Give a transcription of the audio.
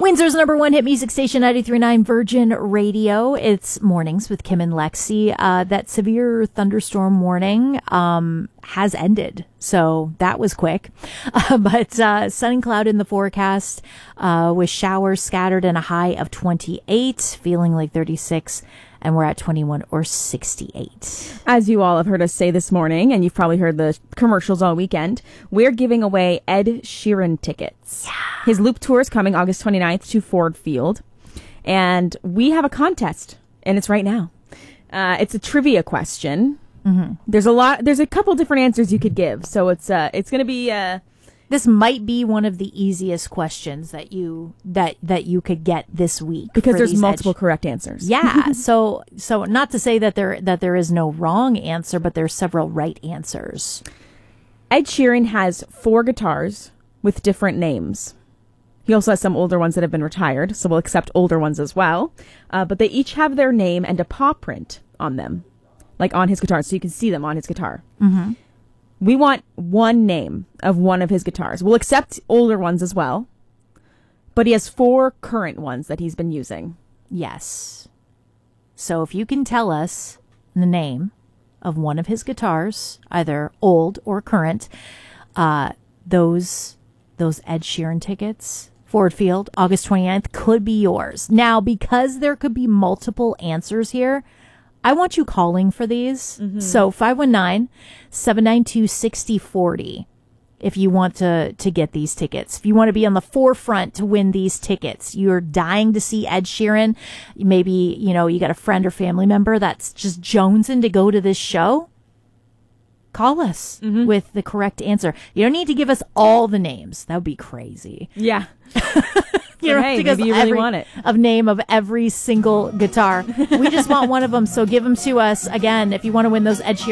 Windsor's number one hit music station, 93.9 Virgin Radio. It's Mornings with Kim and Lexi. That severe thunderstorm warning has ended, so that was quick. But sun and cloud in the forecast with showers scattered and a high of 28, feeling like 36. And we're at 21 or 68. As you all have heard us say this morning, and you've probably heard the commercials all weekend, we're giving away Ed Sheeran tickets. Yeah. His Loop Tour is coming August 29th to Ford Field. And we have a contest, and it's right now. It's a trivia question. Mm-hmm. There's a couple different answers you could give. So it's going to be... This might be one of the easiest questions that you could get this week because there's multiple correct answers. Yeah, so not to say that there is no wrong answer, but there's several right answers. Ed Sheeran has 4 guitars with different names. He also has some older ones that have been retired, so we'll accept older ones as well. But they each have their name and a paw print on them, like on his guitar, so you can see them on his guitar. Mm-hmm. We want one name of one of his guitars. We'll accept older ones as well. But he has 4 current ones that he's been using. Yes. So if you can tell us the name of one of his guitars, either old or current, those Ed Sheeran tickets, Ford Field, August 29th, could be yours. Now, because there could be multiple answers here, I want you calling for these. Mm-hmm. So 519-792-6040 if you want to get these tickets. If you want to be on the forefront to win these tickets, you're dying to see Ed Sheeran. Maybe, you got a friend or family member that's just jonesing to go to this show. Call us with the correct answer. You don't need to give us all the names. That would be crazy. Yeah. You don't have to give us want it. Name of every single guitar. We just want one of them, so give them to us. Again, if you want to win those Ed Sheeran